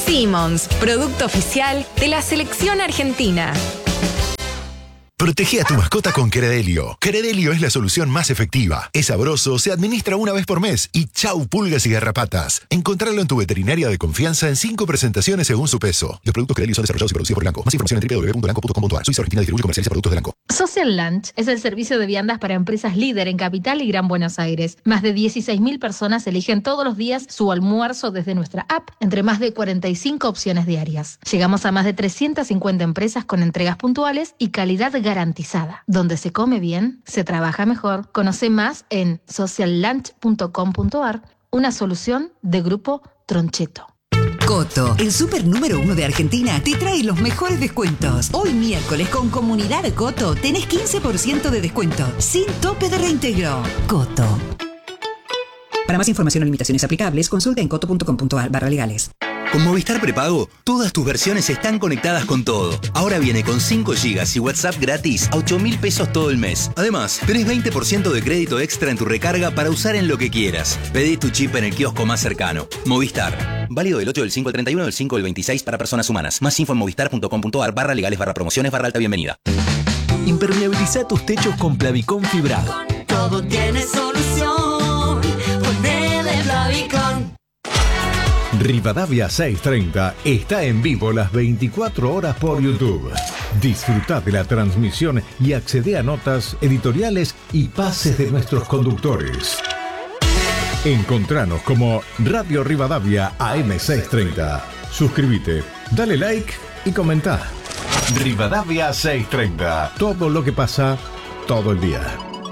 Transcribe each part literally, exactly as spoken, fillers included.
Simmons, producto oficial de la selección argentina. Protege a tu mascota con Credelio. Credelio es la solución más efectiva. Es sabroso, se administra una vez por mes y chau pulgas y garrapatas. Encontrarlo en tu veterinaria de confianza en cinco presentaciones según su peso. Los productos Credelio son desarrollados y producidos por Elanco. Más información en doble u doble u doble u punto elanco punto com punto a r. Suiza Argentina distribuye y comercializa productos de Elanco. Social Lunch es el servicio de viandas para empresas líder en Capital y Gran Buenos Aires. Más de dieciséis mil personas eligen todos los días su almuerzo desde nuestra app, entre más de cuarenta y cinco opciones diarias. Llegamos a más de trescientas cincuenta empresas con entregas puntuales y calidad garantizada. Donde se come bien, se trabaja mejor. Conoce más en social lunch punto com punto a r, una solución de Grupo Troncheto. Coto, el súper número uno de Argentina, te trae los mejores descuentos. Hoy miércoles con Comunidad Coto tenés quince por ciento de descuento, sin tope de reintegro. Coto. Para más información o limitaciones aplicables, consulta en coto punto com punto a r barra legales. Con Movistar Prepago, todas tus versiones están conectadas con todo. Ahora viene con cinco gigas y WhatsApp gratis a ocho mil pesos todo el mes. Además, tenés veinte por ciento de crédito extra en tu recarga para usar en lo que quieras. Pedí tu chip en el kiosco más cercano. Movistar. Válido del ocho del cinco al treinta y uno del cinco del veintiséis para personas humanas. Más info en movistar punto com punto a r barra legales barra promociones barra alta bienvenida. Impermeabiliza tus techos con Plavicón fibrado. Todo tiene solución. Ponele Plavicón. Rivadavia seiscientos treinta está en vivo las veinticuatro horas por YouTube. Disfruta de la transmisión y accede a notas, editoriales y pases de nuestros conductores. Encontranos como Radio Rivadavia A M seiscientos treinta. Suscríbete, dale like y comenta. Rivadavia seiscientos treinta. Todo lo que pasa todo el día.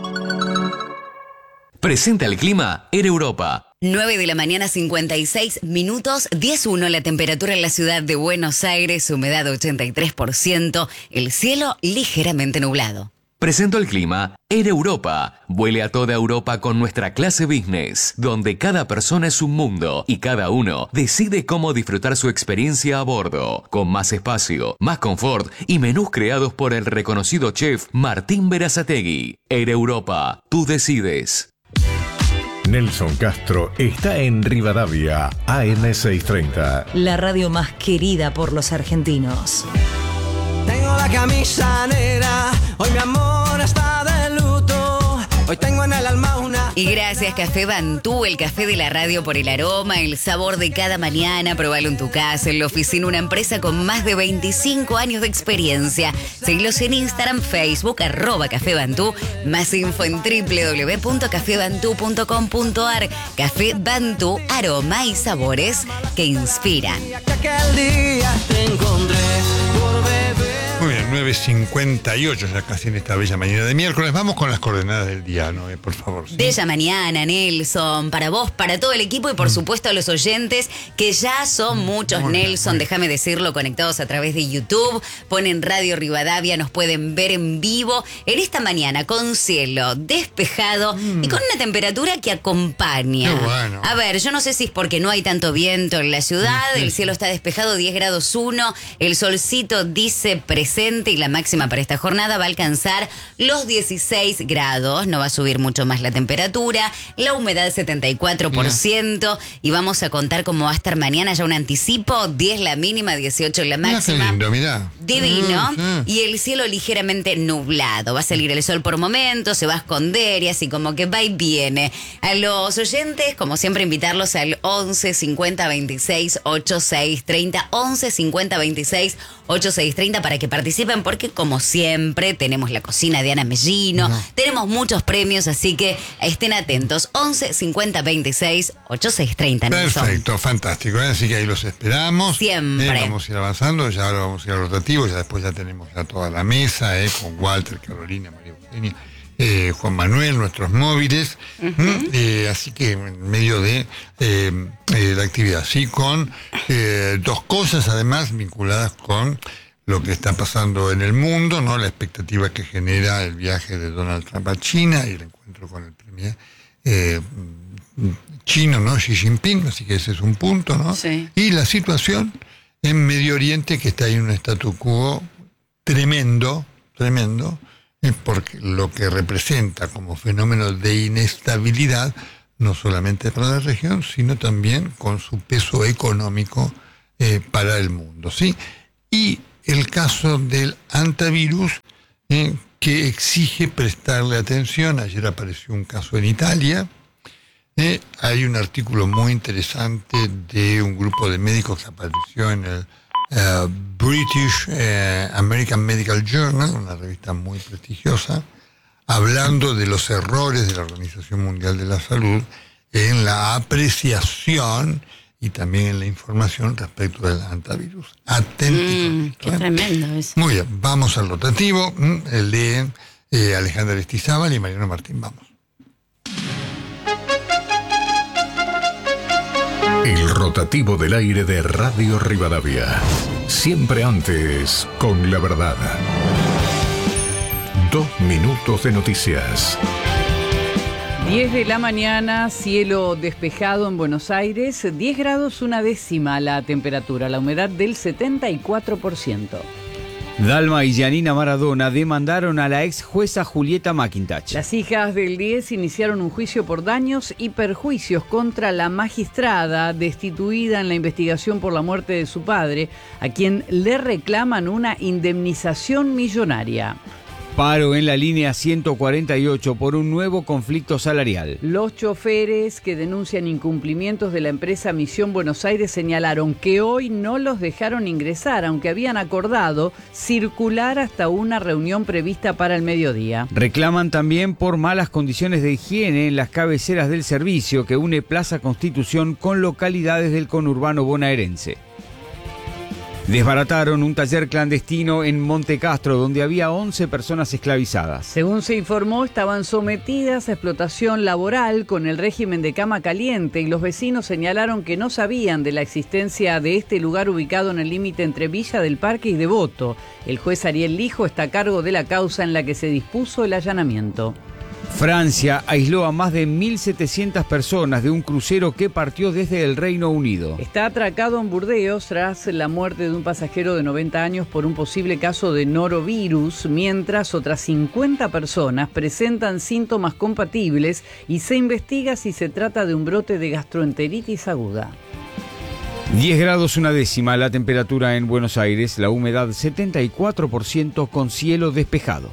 Presenta el clima en Europa. nueve de la mañana, cincuenta y seis minutos, diez uno la temperatura en la ciudad de Buenos Aires, humedad ochenta y tres por ciento, el cielo ligeramente nublado. Presento el clima en Europa. Vuele a toda Europa con nuestra clase business, donde cada persona es un mundo y cada uno decide cómo disfrutar su experiencia a bordo, con más espacio, más confort y menús creados por el reconocido chef Martín Berazategui. En Europa, tú decides. Nelson Castro está en Rivadavia A M seiscientos treinta. La radio más querida por los argentinos. Tengo la camisa negra, hoy mi amor está de luto. Hoy tengo en el alma una... Y gracias Café Bantú, el café de la radio por el aroma, el sabor de cada mañana. Probalo en tu casa, en la oficina, una empresa con más de veinticinco años de experiencia. Seguilos en Instagram, Facebook, arroba Café Bantú. Más info en doble u doble u doble u punto café bantú punto com punto a r. Café Bantú, aroma y sabores que inspiran. Aquel día te encontré por beber. Muy bien, nueve cincuenta y ocho ya casi en esta bella mañana de miércoles. Vamos con las coordenadas del día, ¿no? Eh, por favor. ¿sí? Bella mañana, Nelson, para vos, para todo el equipo y por supuesto a los oyentes, que ya son muchos, muy Nelson, bien, déjame decirlo, conectados a través de YouTube, ponen Radio Rivadavia, nos pueden ver en vivo en esta mañana con cielo despejado mm. y con una temperatura que acompaña. Qué bueno. A ver, yo no sé si es porque no hay tanto viento en la ciudad, sí, sí. El cielo está despejado, diez grados uno, el solcito dice presente y la máxima para esta jornada va a alcanzar los dieciséis grados, no va a subir mucho más la temperatura, la humedad setenta y cuatro por ciento yeah. y vamos a contar cómo va a estar mañana, ya un anticipo, diez la mínima, dieciocho la máxima. Mirá qué lindo, mirá. Divino, mm, sí. y el cielo ligeramente nublado, va a salir el sol por momentos, se va a esconder y así como que va y viene. A los oyentes, como siempre, invitarlos al once cincuenta veintiséis ochenta y seis treinta, once cincuenta veintiséis ochenta y seis treinta para que participen, porque como siempre tenemos la cocina de Ana Mellino, no. tenemos muchos premios, así que estén atentos. once cincuenta veintiséis ochenta y seis treinta. Perfecto, fantástico, ¿eh? Así que ahí los esperamos. Siempre. Eh, vamos a ir avanzando, ya ahora vamos a ir al rotativo, ya después ya tenemos ya toda la mesa, eh, con Walter, Carolina, María Eugenia, eh, Juan Manuel, nuestros móviles, uh-huh. eh, así que en medio de eh, eh, la actividad, sí, con eh, dos cosas además vinculadas con lo que está pasando en el mundo, ¿no? La expectativa que genera el viaje de Donald Trump a China y el encuentro con el premier eh, chino, ¿no? Xi Jinping, así que ese es un punto, ¿no? Sí. Y la situación en Medio Oriente, que está ahí en un statu quo tremendo, tremendo, eh, porque lo que representa como fenómeno de inestabilidad, no solamente para la región, sino también con su peso económico eh, para el mundo, ¿sí? Y el caso del antivirus, eh, que exige prestarle atención. Ayer apareció un caso en Italia. Eh, hay un artículo muy interesante de un grupo de médicos que apareció en el uh, British uh, American Medical Journal, una revista muy prestigiosa, hablando de los errores de la Organización Mundial de la Salud en la apreciación y también en la información respecto del antivirus. Atentos. Mm, qué ¿eh? Tremendo eso. Muy bien, vamos al rotativo. Leen eh, Alejandra Aristizábal y Mariano Martín. Vamos. El rotativo del aire de Radio Rivadavia. Siempre antes, con la verdad. Dos minutos de noticias. diez de la mañana, cielo despejado en Buenos Aires, diez grados una décima la temperatura, la humedad del setenta y cuatro por ciento. Dalma y Giannina Maradona demandaron a la ex jueza Julieta McIntosh. Las hijas del diez iniciaron un juicio por daños y perjuicios contra la magistrada destituida en la investigación por la muerte de su padre, a quien le reclaman una indemnización millonaria. Paro en la línea ciento cuarenta y ocho por un nuevo conflicto salarial. Los choferes que denuncian incumplimientos de la empresa Misión Buenos Aires señalaron que hoy no los dejaron ingresar, aunque habían acordado circular hasta una reunión prevista para el mediodía. Reclaman también por malas condiciones de higiene en las cabeceras del servicio que une Plaza Constitución con localidades del conurbano bonaerense. Desbarataron un taller clandestino en Montecastro donde había once personas esclavizadas. Según se informó, estaban sometidas a explotación laboral con el régimen de cama caliente y los vecinos señalaron que no sabían de la existencia de este lugar ubicado en el límite entre Villa del Parque y Devoto. El juez Ariel Lijo está a cargo de la causa en la que se dispuso el allanamiento. Francia aisló a más de mil setecientas personas de un crucero que partió desde el Reino Unido. Está atracado en Burdeos tras la muerte de un pasajero de noventa años por un posible caso de norovirus, mientras otras cincuenta personas presentan síntomas compatibles y se investiga si se trata de un brote de gastroenteritis aguda. diez grados una décima la temperatura en Buenos Aires, la humedad setenta y cuatro por ciento con cielo despejado.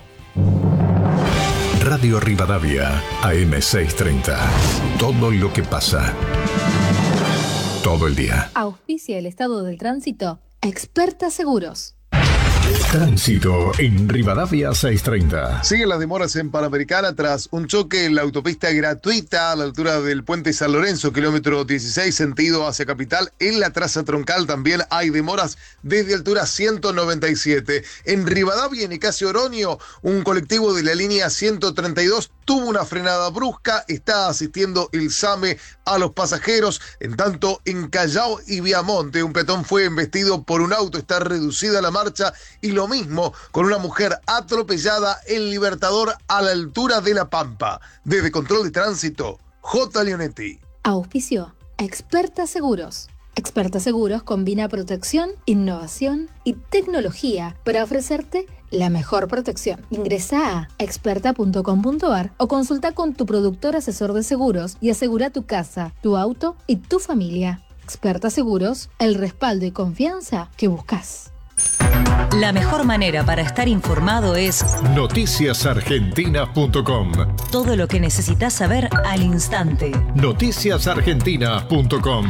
Radio Rivadavia, A M seiscientos treinta. Todo lo que pasa. Todo el día. Auspicia el estado del tránsito. Experta Seguros. Tránsito en Rivadavia seiscientos treinta. Siguen las demoras en Panamericana tras un choque en la autopista gratuita a la altura del puente San Lorenzo, kilómetro dieciséis, sentido hacia Capital. En la traza troncal también hay demoras desde altura ciento noventa y siete. En Rivadavia, en Nicasio Oroño, un colectivo de la línea ciento treinta y dos tuvo una frenada brusca. Está asistiendo el SAME a los pasajeros. En tanto, en Callao y Viamonte, un peatón fue embestido por un auto. Está reducida la marcha. Y lo mismo con una mujer atropellada en Libertador a la altura de La Pampa. Desde Control de Tránsito, J. Leonetti. Auspicio. Experta Seguros. Experta Seguros combina protección, innovación y tecnología para ofrecerte la mejor protección. Ingresa a experta punto com punto a r o consulta con tu productor asesor de seguros y asegura tu casa, tu auto y tu familia. Experta Seguros, el respaldo y confianza que buscas. La mejor manera para estar informado es noticias argentinas punto com. Todo lo que necesitas saber al instante. noticias argentinas punto com.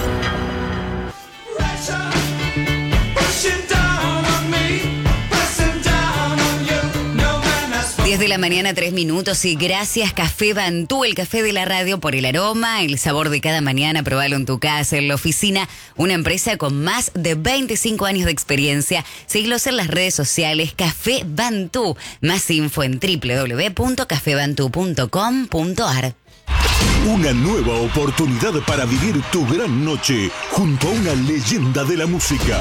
diez de la mañana, tres minutos y gracias Café Bantú, el café de la radio, por el aroma, el sabor de cada mañana. Probalo en tu casa, en la oficina, una empresa con más de veinticinco años de experiencia. Seguilos en las redes sociales, Café Bantú. Más info en doble u doble u doble u punto café bantú punto com punto a r. Una nueva oportunidad para vivir tu gran noche junto a una leyenda de la música.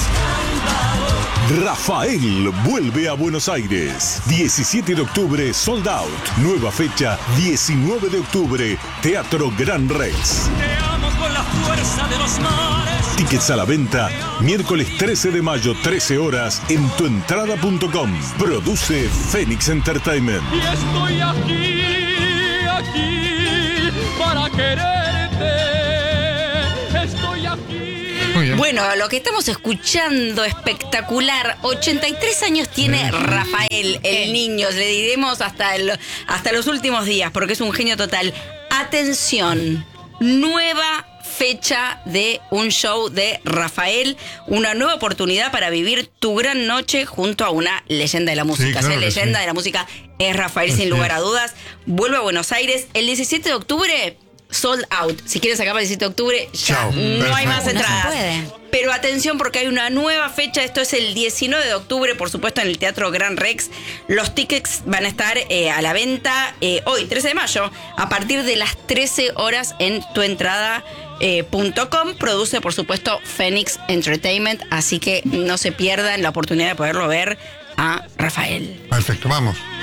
Rafael vuelve a Buenos Aires. diecisiete de octubre, sold out. Nueva fecha, diecinueve de octubre, Teatro Gran Rex. Te amo con la fuerza de los mares. Tickets a la venta, miércoles trece de mayo, trece horas, en tuentrada punto com. Produce Phoenix Entertainment. Y estoy aquí, aquí, para quererte. Estoy aquí. Muy bien. Bueno, lo que estamos escuchando, espectacular. ochenta y tres años tiene Rafael, el niño. Le diremos hasta, el, hasta los últimos días, porque es un genio total. Atención, nueva fecha de un show de Rafael, una nueva oportunidad para vivir tu gran noche junto a una leyenda de la música. Sí, claro ¿sí? Leyenda sí. de la música es Rafael, Así sin lugar es. a dudas. Vuelve a Buenos Aires el diecisiete de octubre. Sold out. Si quieres sacar para el diecisiete de octubre, ya Chao. no hay Perfecto. más No se entradas. puede. Pero atención, porque hay una nueva fecha. Esto es el diecinueve de octubre, por supuesto, en el Teatro Gran Rex. Los tickets van a estar eh, a la venta eh, hoy, trece de mayo, a partir de las trece horas en tuentrada punto com. Produce, por supuesto, Phoenix Entertainment. Así que no se pierdan la oportunidad de poderlo ver a Rafael. Perfecto, vamos.